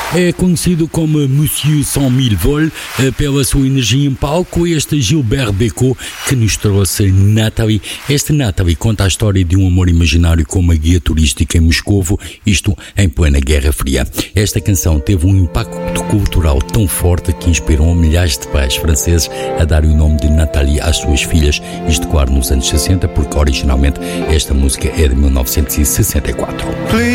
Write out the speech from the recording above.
É conhecido como Monsieur 100.000 vols pela sua energia em palco. Este Gilbert Bécaud que nos trouxe Nathalie. Este Nathalie conta a história de um amor imaginário com uma guia turística em Moscovo, isto em plena Guerra Fria. Esta canção teve um impacto cultural tão forte que inspirou milhares de pais franceses a darem o nome de Nathalie às suas filhas, isto claro nos anos 60, porque originalmente esta música é de 1964.